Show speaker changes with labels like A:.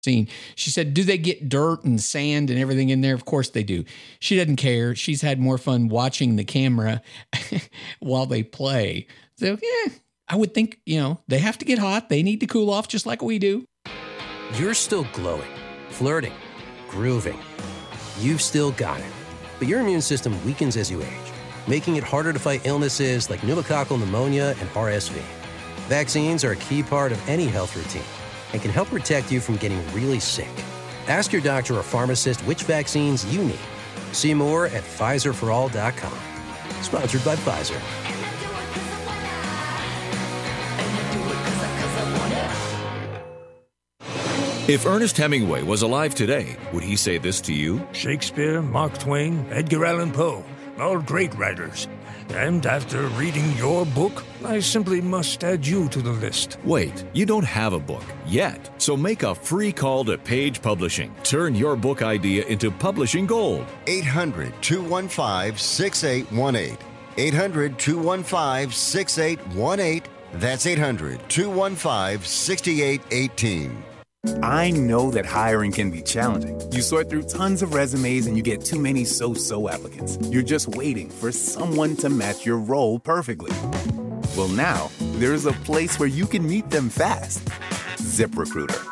A: scene. She said, do they get dirt and sand and everything in there? Of course they do. She doesn't care. She's had more fun watching the camera while they play. So, yeah, I would think, they have to get hot. They need to cool off just like we do.
B: You're still glowing, flirting, grooving. You've still got it. But your immune system weakens as you age, making it harder to fight illnesses like pneumococcal pneumonia and RSV. Vaccines are a key part of any health routine and can help protect you from getting really sick. Ask your doctor or pharmacist which vaccines you need. See more at PfizerForAll.com. Sponsored by Pfizer.
C: If Ernest Hemingway was alive today, would he say this to you?
D: Shakespeare, Mark Twain, Edgar Allan Poe, all great writers. And after reading your book, I simply must add you to the list.
C: Wait, you don't have a book yet. So make a free call to Page Publishing. Turn your book idea into publishing gold.
E: 800-215-6818. 800-215-6818. That's 800-215-6818.
F: I know that hiring can be challenging. You sort through tons of resumes and you get too many so-so applicants. You're just waiting for someone to match your role perfectly. Well, now, there's a place where you can meet them fast. ZipRecruiter.